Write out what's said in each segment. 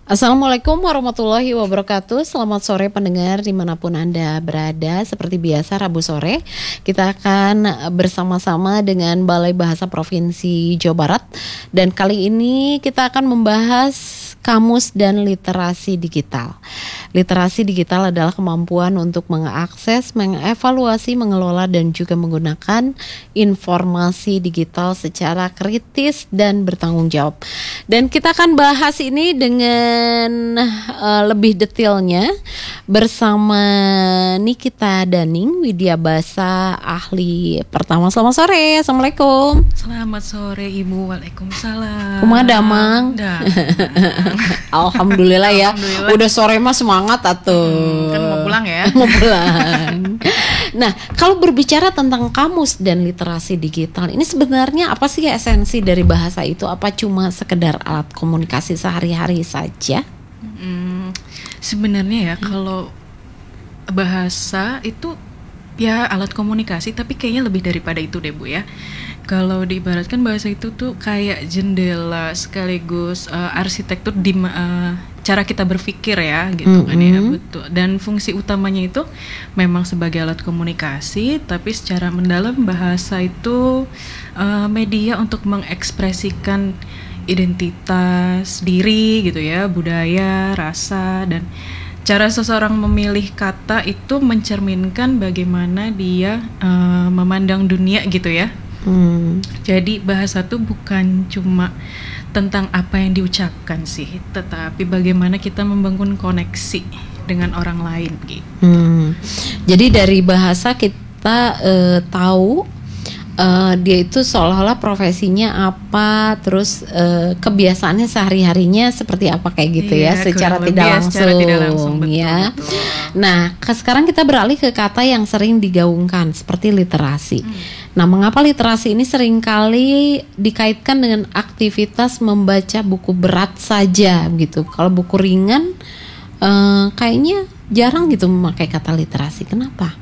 Assalamualaikum warahmatullahi wabarakatuh. Selamat sore pendengar dimanapun Anda berada. Seperti biasa Rabu sore kita akan bersama-sama dengan Balai Bahasa Provinsi Jawa Barat. Dan kali ini kita akan membahas kamus dan literasi digital. Literasi digital adalah kemampuan untuk mengakses, mengevaluasi, mengelola dan juga menggunakan informasi digital secara kritis dan bertanggung jawab. Dan kita akan bahas ini dengan lebih detailnya bersama Nikita Daning, Widya Basa, ahli pertama. Selamat sore, Assalamualaikum. Selamat sore Ibu, Waalaikumsalam. Kumaha damang? Alhamdulillah ya. Alhamdulillah. Udah sore mah semangat atuh. Kan mau pulang ya? Mau pulang. Nah, kalau berbicara tentang kamus dan literasi digital, ini sebenarnya apa sih esensi dari bahasa itu? Apa cuma sekedar alat komunikasi sehari-hari saja? Sebenarnya ya kalau bahasa itu ya alat komunikasi, tapi kayaknya lebih daripada itu deh Bu ya. Kalau diibaratkan bahasa itu tuh kayak jendela sekaligus arsitektur di cara kita berpikir ya gitu kan ya, betul. Dan fungsi utamanya itu memang sebagai alat komunikasi, tapi secara mendalam bahasa itu media untuk mengekspresikan identitas diri gitu ya, budaya, rasa, dan cara seseorang memilih kata itu mencerminkan bagaimana dia memandang dunia gitu ya. Jadi bahasa tuh bukan cuma tentang apa yang diucapkan sih, tetapi bagaimana kita membangun koneksi dengan orang lain gitu. Jadi dari bahasa kita tahu dia itu seolah-olah profesinya apa, terus kebiasaannya sehari-harinya seperti apa kayak gitu ya, secara tidak langsung ya. Betul. Nah, sekarang kita beralih ke kata yang sering digaungkan seperti literasi. Nah, mengapa literasi ini seringkali dikaitkan dengan aktivitas membaca buku berat saja gitu? Kalau buku ringan kayaknya jarang gitu memakai kata literasi. Kenapa?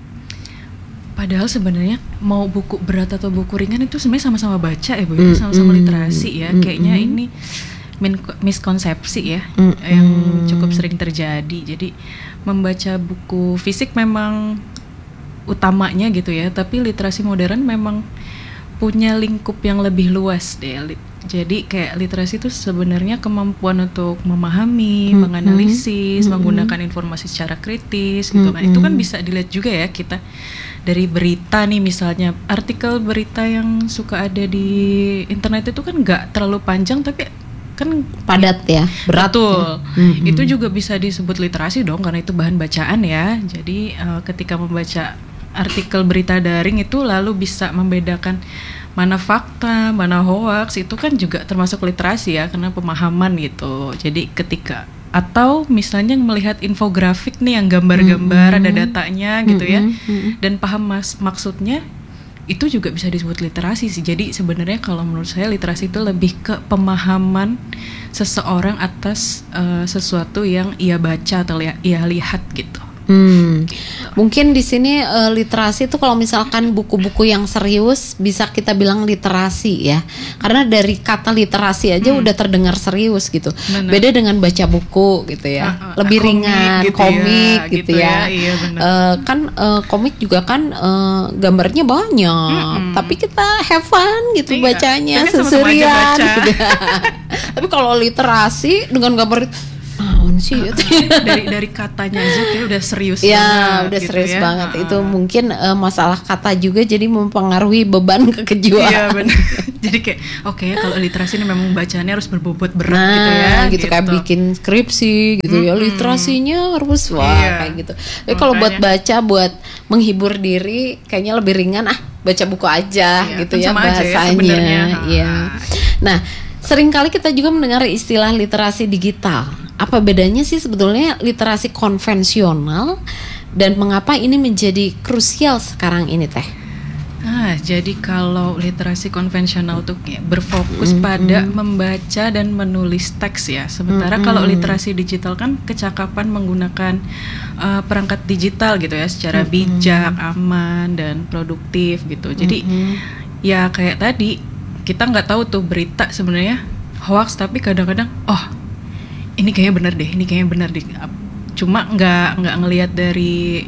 Padahal sebenarnya mau buku berat atau buku ringan itu sebenarnya sama-sama baca ya Bu, sama-sama literasi ya. Kayaknya ini miskonsepsi ya yang cukup sering terjadi. Jadi membaca buku fisik memang utamanya gitu ya, tapi literasi modern memang punya lingkup yang lebih luas deh. Jadi kayak literasi itu sebenarnya kemampuan untuk memahami, menganalisis, menggunakan informasi secara kritis gitu kan. Itu kan bisa dilihat juga ya kita dari berita nih, misalnya artikel berita yang suka ada di internet itu kan nggak terlalu panjang tapi kan padat ya, berat. Betul. Itu juga bisa disebut literasi dong karena itu bahan bacaan ya. Jadi ketika membaca artikel berita daring itu lalu bisa membedakan mana fakta, mana hoaks, itu kan juga termasuk literasi ya, karena pemahaman gitu. Jadi ketika atau misalnya melihat infografik nih yang gambar-gambar ada datanya gitu ya, dan paham maksudnya, itu juga bisa disebut literasi sih. Jadi sebenarnya kalau menurut saya literasi itu lebih ke pemahaman seseorang atas sesuatu yang ia baca atau ia lihat gitu. Mungkin di sini literasi itu kalau misalkan buku-buku yang serius bisa kita bilang literasi ya, karena dari kata literasi aja udah terdengar serius gitu. Bener. Beda dengan baca buku gitu ya, lebih ringan, komik gitu ya. Iya, kan komik juga kan gambarnya banyak, tapi kita have fun gitu bacanya, tapi sama-sama aja seserian baca. gitu. Tapi kalau literasi dengan gambar sih dari katanya aja kayak udah serius ya, banget udah gitu serius ya. banget. Itu mungkin masalah kata juga jadi mempengaruhi beban kekejuan. Iya benar. Jadi kayak oke, kalau literasi ini memang bacanya harus berbobot berat gitu ya. Gitu kayak bikin skripsi gitu ya, literasinya harus kayak gitu. Tapi kalau buat baca, buat menghibur diri kayaknya lebih ringan, baca buku aja gitu ya bahasanya. Iya. Nah, seringkali kita juga mendengar istilah literasi digital. Apa bedanya sih sebetulnya literasi konvensional dan mengapa ini menjadi krusial sekarang ini Teh? Jadi kalau literasi konvensional tuh berfokus pada membaca dan menulis teks ya. Sementara kalau literasi digital kan kecakapan menggunakan perangkat digital gitu ya, secara bijak, aman dan produktif gitu. Jadi ya kayak tadi kita nggak tahu tuh berita sebenarnya hoax, tapi kadang-kadang ini kayaknya bener deh. Cuma nggak ngelihat dari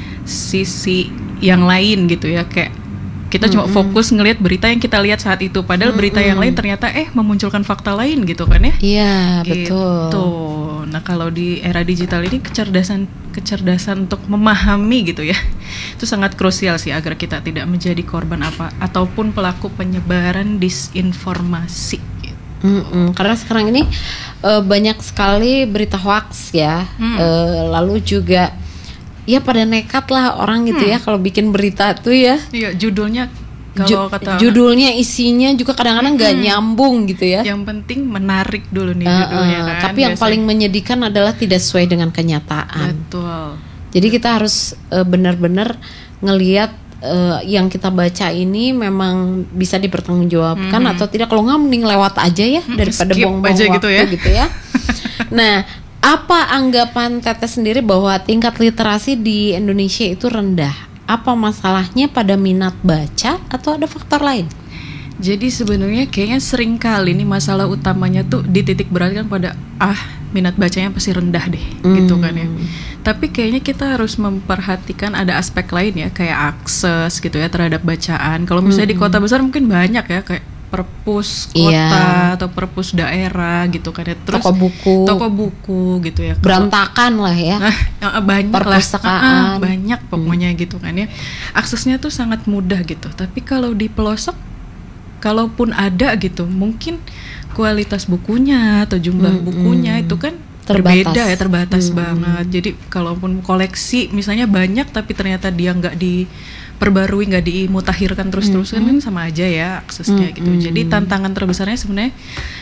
sisi yang lain gitu ya, kayak kita cuma fokus ngelihat berita yang kita lihat saat itu, padahal berita yang lain ternyata memunculkan fakta lain gitu kan ya. Iya, gitu. betul. Nah, kalau di era digital ini kecerdasan untuk memahami gitu ya, itu sangat krusial sih agar kita tidak menjadi korban ataupun pelaku penyebaran disinformasi. Karena sekarang ini banyak sekali berita hoax ya, lalu juga ya pada nekat lah orang gitu ya kalau bikin berita tuh ya. Iya, judulnya kalau kata judulnya, isinya juga kadang-kadang nggak nyambung gitu ya. Yang penting menarik dulu nih judulnya kan. Tapi yang paling menyedihkan adalah tidak sesuai dengan kenyataan. Betul. Jadi kita harus benar-benar ngelihat yang kita baca ini memang bisa dipertanggungjawabkan atau tidak. Kalau nggak mending lewat aja ya daripada buang-buang waktu gitu ya. Nah, apa anggapan Teteh sendiri bahwa tingkat literasi di Indonesia itu rendah? Apa masalahnya pada minat baca atau ada faktor lain? Jadi sebenarnya kayaknya sering kali nih masalah utamanya tuh dititik beratkan pada minat bacanya pasti rendah deh gitu kan ya. Tapi kayaknya kita harus memperhatikan ada aspek lain ya, kayak akses gitu ya terhadap bacaan. Kalau misalnya di kota besar mungkin banyak ya, kayak perpus kota atau perpus daerah gitu kan ya. Terus toko buku gitu ya. Berantakan lah ya. Banyak perpustakaan. Banyak pokoknya gitu kan ya. Aksesnya tuh sangat mudah gitu. Tapi kalau di pelosok, kalaupun ada gitu, mungkin kualitas bukunya atau jumlah bukunya itu kan terbatas banget. Jadi kalaupun koleksi misalnya banyak tapi ternyata dia nggak diperbarui, nggak dimutakhirkan terus-terusan kan sama aja ya aksesnya gitu. Jadi tantangan terbesarnya sebenarnya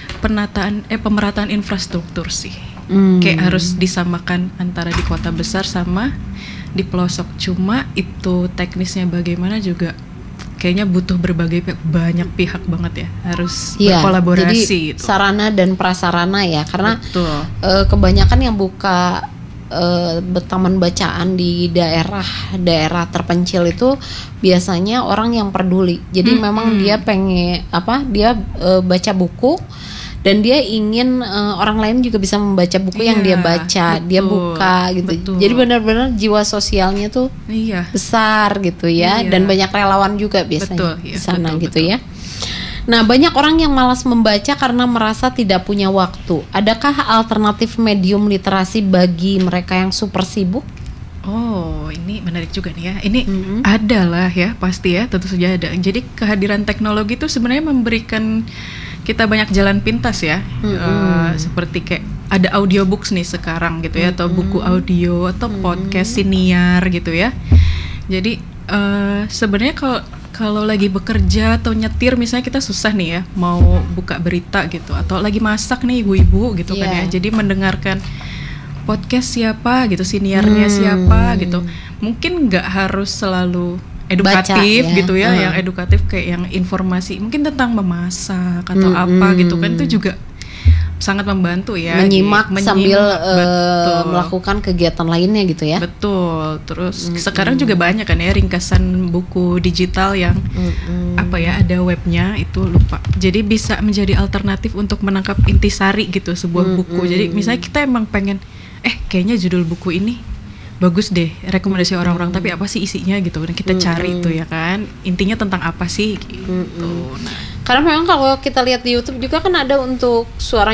pemerataan infrastruktur sih. Kayak harus disamakan antara di kota besar sama di pelosok. Cuma itu teknisnya bagaimana juga kayaknya butuh banyak pihak banget ya, harus berkolaborasi. Jadi gitu. Sarana dan prasarana ya, karena kebanyakan yang buka taman bacaan di daerah terpencil itu biasanya orang yang peduli. Jadi memang dia pengen dia baca buku dan dia ingin orang lain juga bisa membaca buku yang dia baca, dia buka gitu. Jadi benar-benar jiwa sosialnya tuh besar gitu ya, dan banyak relawan juga biasanya di sana gitu ya. Nah, banyak orang yang malas membaca karena merasa tidak punya waktu. Adakah alternatif medium literasi bagi mereka yang super sibuk? Oh, ini menarik juga nih ya. Ini ada lah ya, pasti ya, tentu saja ada. Jadi kehadiran teknologi itu sebenarnya memberikan kita banyak jalan pintas ya, seperti kayak ada audiobooks nih sekarang gitu ya, atau buku audio atau podcast siniar gitu ya. Jadi sebenarnya kalau lagi bekerja atau nyetir misalnya kita susah nih ya mau buka berita gitu, atau lagi masak nih ibu-ibu gitu kan ya. Jadi mendengarkan podcast siapa gitu, siniarnya siapa gitu, mungkin nggak harus selalu edukatif gitu ya, yang edukatif kayak yang informasi mungkin tentang memasak atau apa gitu kan, itu juga sangat membantu ya, menyimak sambil melakukan kegiatan lainnya gitu ya. Betul. Terus sekarang juga banyak kan ya ringkasan buku digital yang ada webnya, itu lupa. Jadi bisa menjadi alternatif untuk menangkap intisari gitu sebuah buku. Jadi misalnya kita emang pengen kayaknya judul buku ini bagus deh, rekomendasi orang-orang, tapi apa sih isinya gitu, dan kita cari itu ya kan, intinya tentang apa sih gitu. Karena memang kalau kita lihat di YouTube juga kan ada untuk suara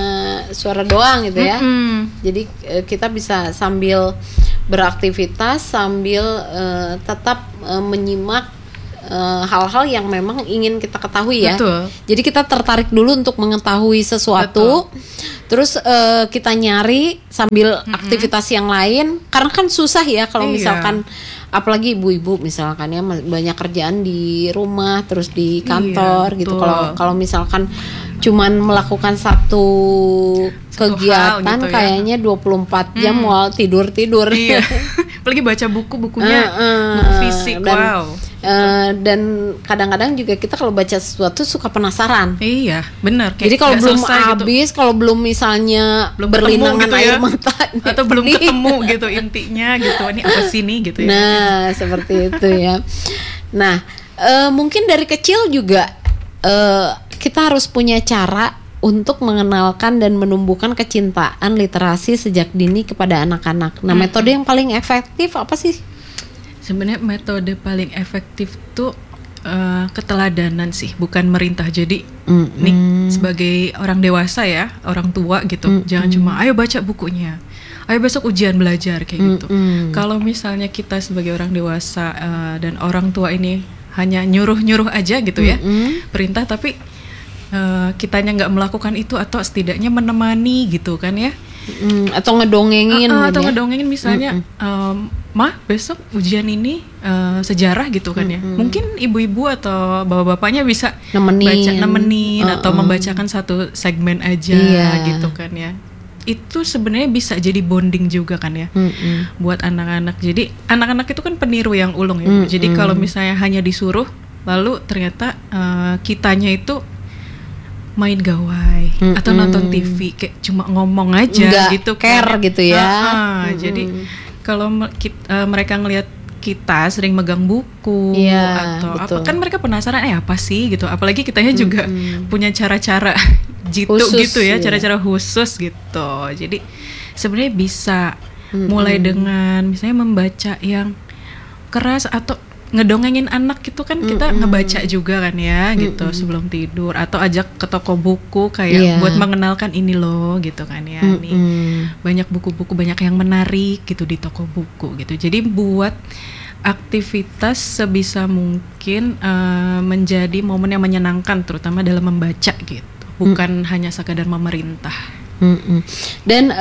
doang gitu ya. Jadi kita bisa sambil beraktivitas sambil tetap menyimak hal-hal yang memang ingin kita ketahui ya. Betul. Jadi kita tertarik dulu untuk mengetahui sesuatu. Terus kita nyari sambil aktivitas yang lain, karena kan susah ya kalau misalkan apalagi ibu-ibu misalkan ya banyak kerjaan di rumah terus di kantor gitu. Kalau misalkan cuman melakukan satu kegiatan gitu ya, kayaknya 24 jam mau tidur. Apalagi baca bukunya buku fisik. Dan kadang-kadang juga kita kalau baca sesuatu suka penasaran. Iya, benar. Jadi kalau belum habis, kalau belum misalnya berlinangan gitu air mata atau belum ketemu gitu intinya gitu, ini apa sih nih gitu ya. Nah, seperti itu ya. Nah, mungkin dari kecil juga kita harus punya cara untuk mengenalkan dan menumbuhkan kecintaan literasi sejak dini kepada anak-anak. Nah, metode yang paling efektif apa sih? Sebenarnya metode paling efektif tuh keteladanan sih, bukan merintah. Jadi nih sebagai orang dewasa ya, orang tua gitu, jangan cuma ayo baca bukunya, ayo besok ujian belajar kayak gitu. Kalau misalnya kita sebagai orang dewasa dan orang tua ini hanya nyuruh-nyuruh aja gitu ya, perintah, tapi kitanya nggak melakukan itu atau setidaknya menemani gitu kan ya. Atau ngedongengin atau ngedongengin misalnya mah besok ujian ini sejarah gitu kan ya, mungkin ibu-ibu atau bapak-bapaknya bisa nemenin atau membacakan satu segmen aja gitu kan ya. Itu sebenarnya bisa jadi bonding juga kan ya buat anak-anak. Jadi anak-anak itu kan peniru yang ulung ya. Jadi kalau misalnya hanya disuruh lalu ternyata kitanya itu main gawai atau nonton TV kayak cuma ngomong aja nggak gitu care kan. Gitu ya. Jadi kalau mereka ngelihat kita sering megang buku atau betul. Apa kan mereka penasaran apa sih gitu. Apalagi kitanya juga punya cara-cara jitu khusus, gitu ya, cara-cara khusus gitu. Jadi sebenarnya bisa mulai dengan misalnya membaca yang keras atau ngedongengin anak gitu kan, kita ngebaca juga kan ya gitu sebelum tidur, atau ajak ke toko buku kayak buat mengenalkan ini loh gitu kan ya, nih banyak buku-buku, banyak yang menarik gitu di toko buku gitu. Jadi buat aktivitas sebisa mungkin menjadi momen yang menyenangkan terutama dalam membaca gitu, bukan hanya sekadar memerintah. Dan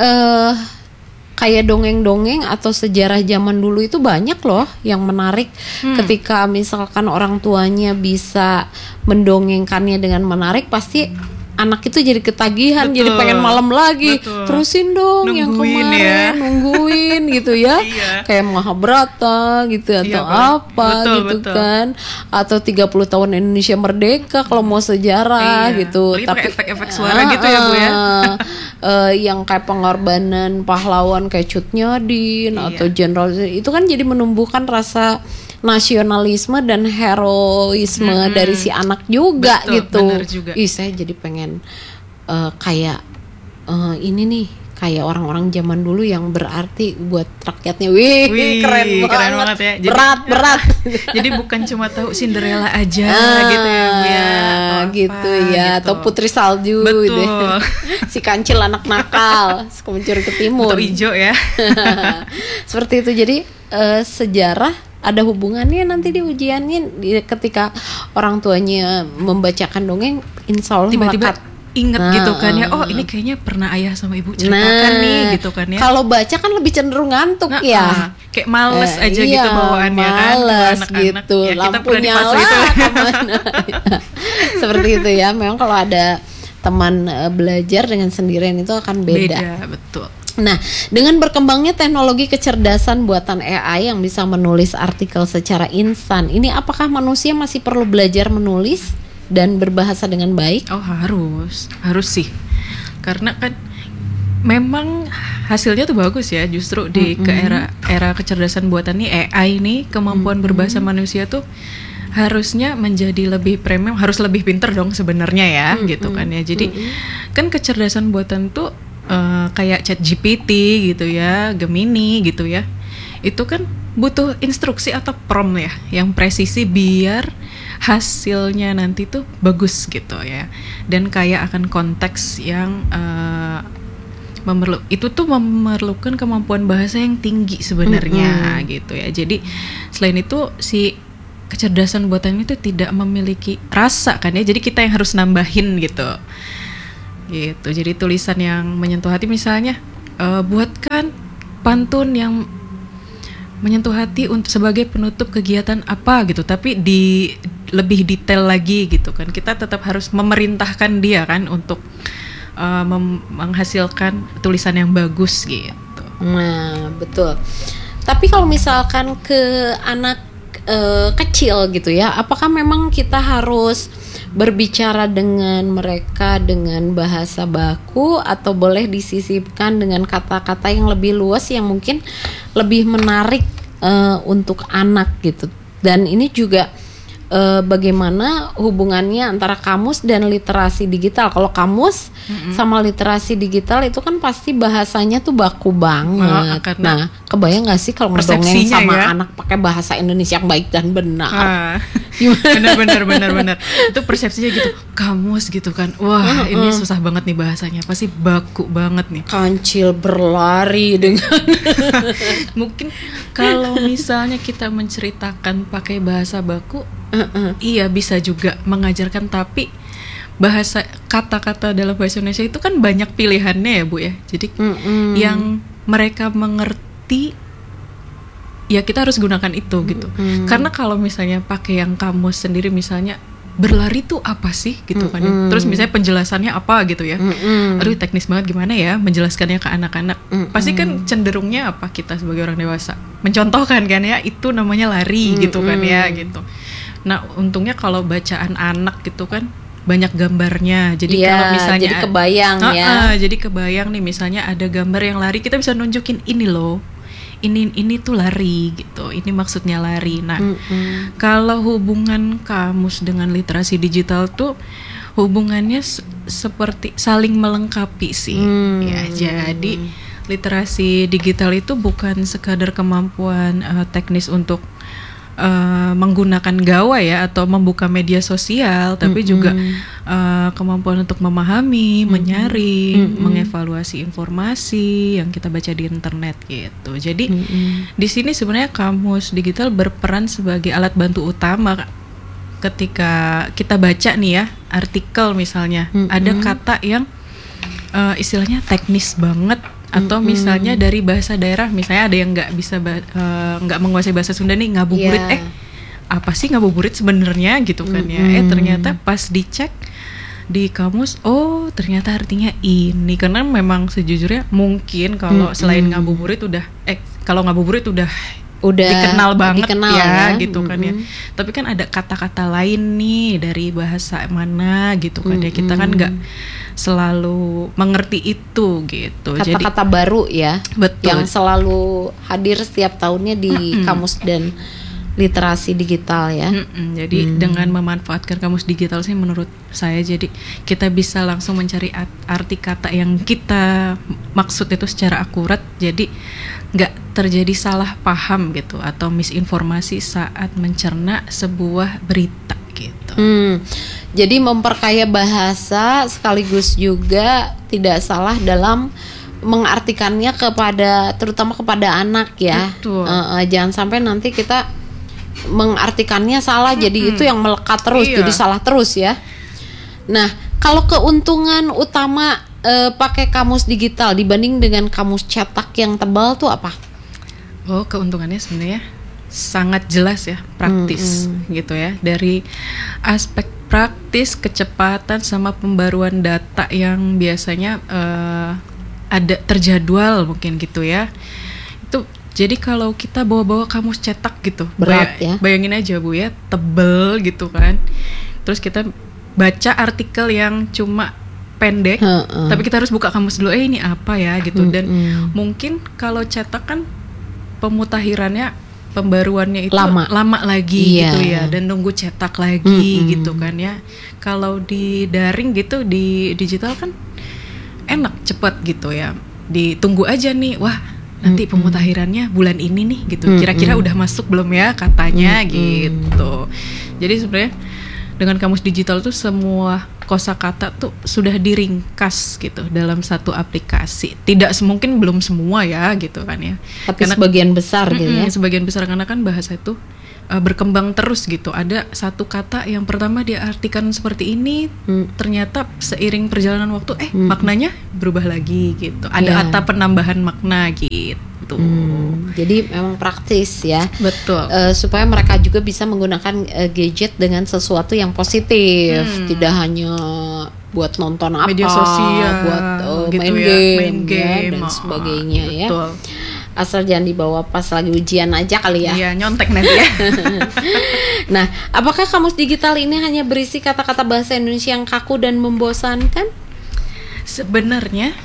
kayak dongeng-dongeng atau sejarah zaman dulu itu banyak loh yang menarik ketika misalkan orang tuanya bisa mendongengkannya dengan menarik, pasti anak itu jadi ketagihan, jadi pengen malam lagi. Terusin dong nungguin yang kemarin, nungguin gitu ya. Kayak Mahabharata gitu atau kan. Atau 30 tahun Indonesia Merdeka kalau mau sejarah gitu. Tapi efek-efek suara gitu ya Bu ya. Yang kayak pengorbanan pahlawan kayak Cut Nyadin atau Jenderal, itu kan jadi menumbuhkan rasa nasionalisme dan heroisme dari si anak juga. Betul, gitu. Saya jadi pengen kayak ini nih, kayak orang-orang zaman dulu yang berarti buat rakyatnya. Wih keren banget ya. Jadi, berat. Jadi bukan cuma tahu Cinderella aja gitu ya, gitu ya, atau Putri Salju. Betul. Gitu. Si Kancil anak nakal, suka mencuri ketimun. Atau hijau ya. Seperti itu. Jadi sejarah ada hubungannya nanti di ujiannya, ketika orang tuanya membacakan dongeng, insya Allah tiba-tiba melekat. Ingat gitu kan ya, oh ini kayaknya pernah ayah sama ibu ceritakan nih gitu kan ya. Kalau baca kan lebih cenderung ngantuk ya, kayak males aja gitu bawaannya kan, males gitu, ya, lampu nyala seperti itu ya. Memang kalau ada teman belajar dengan sendirian itu akan beda. Betul. Nah, dengan berkembangnya teknologi kecerdasan buatan AI yang bisa menulis artikel secara instan, ini apakah manusia masih perlu belajar menulis dan berbahasa dengan baik? Oh, harus sih. Karena kan memang hasilnya tuh bagus ya, justru di era kecerdasan buatan ini, AI ini, kemampuan berbahasa manusia tuh harusnya menjadi lebih premium, harus lebih pinter dong sebenarnya ya, gitu kan ya. Jadi kan kecerdasan buatan tuh kayak ChatGPT gitu ya, Gemini gitu ya, itu kan butuh instruksi atau prompt ya yang presisi biar hasilnya nanti tuh bagus gitu ya, dan kaya akan konteks yang itu tuh memerlukan kemampuan bahasa yang tinggi sebenarnya gitu ya. Jadi selain itu si kecerdasan buatan itu tidak memiliki rasa kan ya, jadi kita yang harus nambahin gitu. Jadi tulisan yang menyentuh hati misalnya, buatkan pantun yang menyentuh hati untuk sebagai penutup kegiatan apa gitu, tapi lebih detail lagi gitu kan. Kita tetap harus memerintahkan dia kan untuk menghasilkan tulisan yang bagus gitu. Nah, betul. Tapi kalau misalkan ke anak kecil gitu ya, apakah memang kita harus berbicara dengan mereka dengan bahasa baku, atau boleh disisipkan dengan kata-kata yang lebih luas yang mungkin lebih menarik untuk anak gitu? Dan ini juga bagaimana hubungannya antara kamus dan literasi digital. Kalau kamus sama literasi digital itu kan pasti bahasanya tuh baku banget. Nah, kebayang nggak sih kalau ngedongeng sama anak pakai bahasa Indonesia yang baik dan benar? Benar. Itu persepsinya gitu. Kamus gitu kan. Wah, ini susah banget nih bahasanya. Pasti baku banget nih. Kancil berlari dengan mungkin kalau misalnya kita menceritakan pakai bahasa baku, iya bisa juga mengajarkan, tapi bahasa kata-kata dalam bahasa Indonesia itu kan banyak pilihannya ya Bu ya. Jadi yang mereka mengerti ya kita harus gunakan itu gitu. Karena kalau misalnya pakai yang kamus sendiri, misalnya berlari tuh apa sih gitu kan ya. Terus misalnya penjelasannya apa gitu ya. Aduh teknis banget, gimana ya menjelaskannya ke anak-anak. Pasti kan cenderungnya apa, kita sebagai orang dewasa mencontohkan kan ya, itu namanya lari gitu kan ya gitu. Nah untungnya kalau bacaan anak gitu kan banyak gambarnya, jadi kalau misalnya jadi kebayang jadi kebayang nih, misalnya ada gambar yang lari, kita bisa nunjukin ini loh, ini tuh lari gitu, ini maksudnya lari. Nah kalau hubungan kamus dengan literasi digital tuh hubungannya seperti saling melengkapi sih ya. Jadi literasi digital itu bukan sekadar kemampuan teknis untuk menggunakan gawai ya atau membuka media sosial, tapi juga kemampuan untuk memahami, menyaring, mengevaluasi informasi yang kita baca di internet gitu. Jadi di sini sebenarnya kamus digital berperan sebagai alat bantu utama ketika kita baca nih ya artikel misalnya, ada kata yang istilahnya teknis banget, atau misalnya dari bahasa daerah, misalnya ada yang nggak menguasai bahasa Sunda nih, ngabuburit, apa sih ngabuburit sebenarnya gitu kan ya. Ternyata pas dicek di kamus, oh ternyata artinya ini. Karena memang sejujurnya mungkin kalau selain ngabuburit kalau ngabuburit udah dikenal banget ya gitu kan ya. Tapi kan ada kata-kata lain nih dari bahasa mana gitu kan ya. Kita kan nggak selalu mengerti itu gitu. Kata-kata baru ya, betul, yang selalu hadir setiap tahunnya di kamus dan literasi digital ya. Jadi dengan memanfaatkan kamus digital sih menurut saya, jadi kita bisa langsung mencari arti kata yang kita maksud itu secara akurat. Jadi nggak terjadi salah paham gitu atau misinformasi saat mencerna sebuah berita gitu. Jadi memperkaya bahasa sekaligus juga tidak salah dalam mengartikannya terutama kepada anak ya. Jangan sampai nanti kita mengartikannya salah, jadi itu yang melekat terus, jadi salah terus ya. Nah, kalau keuntungan utama pakai kamus digital dibanding dengan kamus cetak yang tebal tuh apa? Oh, keuntungannya sebenarnya sangat jelas ya, praktis gitu ya. Dari aspek praktis, kecepatan sama pembaruan data yang biasanya ada terjadwal mungkin gitu ya. Itu jadi kalau kita bawa-bawa kamus cetak gitu, berat ya. Bayangin aja Bu ya, tebel gitu kan. Terus kita baca artikel yang cuma pendek, tapi kita harus buka kamus dulu, ini apa ya gitu. Dan mungkin kalau cetak kan pemutakhirannya, pembaruannya itu lama lagi gitu ya, dan nunggu cetak lagi gitu kan ya. Kalau di daring gitu, di digital kan enak, cepat gitu ya. Ditunggu aja nih, wah nanti pemutakhirannya bulan ini nih gitu. Kira-kira udah masuk belum ya katanya gitu. Jadi sebenarnya dengan kamus digital tuh semua kosakata tuh sudah diringkas gitu dalam satu aplikasi. Tidak mungkin belum semua ya gitu kan ya. Tapi karena sebagian besar gitu ya. Sebagian besar, karena kan bahasa itu berkembang terus gitu. Ada satu kata yang pertama diartikan seperti ini, ternyata seiring perjalanan waktu maknanya berubah lagi gitu. Ada kata penambahan makna gitu. Jadi memang praktis ya. Betul. Supaya mereka juga bisa menggunakan gadget dengan sesuatu yang positif, tidak hanya buat nonton apa, media sosial, buat gitu main game dan sebagainya ya. Betul. Asal jangan dibawa pas lagi ujian aja kali ya. Iya, nyontek nanti ya. Nah, apakah kamus digital ini hanya berisi kata-kata bahasa Indonesia yang kaku dan membosankan? Sebenarnya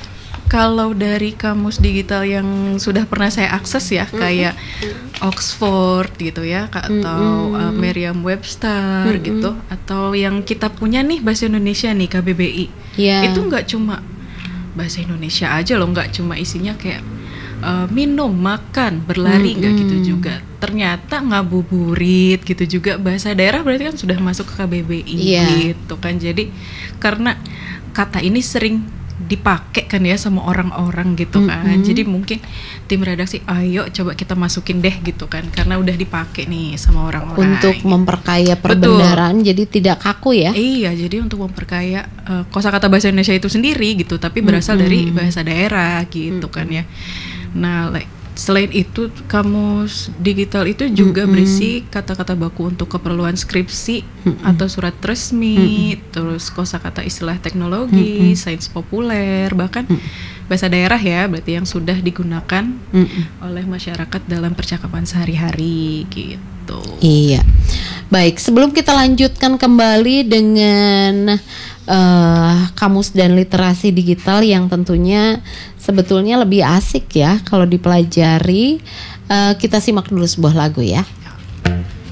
Kalau dari kamus digital yang sudah pernah saya akses ya, kayak Oxford gitu ya, atau Merriam-Webster gitu, atau yang kita punya nih bahasa Indonesia nih KBBI, itu nggak cuma bahasa Indonesia aja loh, nggak cuma isinya kayak minum, makan, berlari, nggak gitu juga. Ternyata ngabuburit gitu juga bahasa daerah, berarti kan sudah masuk ke KBBI gitu kan. Jadi karena kata ini sering dipakai kan ya sama orang-orang gitu kan. Jadi mungkin tim redaksi ayo coba kita masukin deh gitu kan, karena udah dipakai nih sama orang-orang untuk memperkaya perbendaharaan. Jadi tidak kaku ya. Iya, jadi untuk memperkaya kosakata bahasa Indonesia itu sendiri gitu, tapi berasal dari bahasa daerah gitu kan ya. Nah, selain itu kamus digital itu juga berisi kata-kata baku untuk keperluan skripsi atau surat resmi, terus kosakata istilah teknologi, sains populer, bahkan bahasa daerah ya, berarti yang sudah digunakan oleh masyarakat dalam percakapan sehari-hari gitu. Iya. Baik, sebelum kita lanjutkan kembali dengan kamus dan literasi digital yang tentunya sebetulnya lebih asik ya kalau dipelajari, kita simak dulu sebuah lagu ya.